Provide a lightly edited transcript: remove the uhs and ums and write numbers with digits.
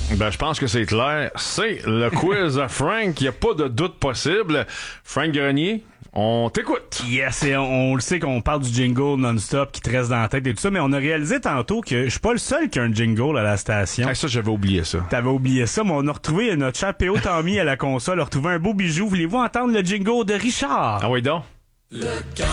Ben, je pense que c'est clair. C'est le quiz à Frank. Il n'y a pas de doute possible. Frank Grenier, on t'écoute. Yes, et on le sait qu'on parle du jingle non-stop qui te reste dans la tête et tout ça, mais on a réalisé tantôt que je suis pas le seul qui a un jingle à la station. Ah, ça, j'avais oublié ça. T'avais oublié ça, mais on a retrouvé notre cher P.O. Tommy à la console, a retrouvé un beau bijou. Voulez-vous entendre le jingle de Richard? Ah oui, donc.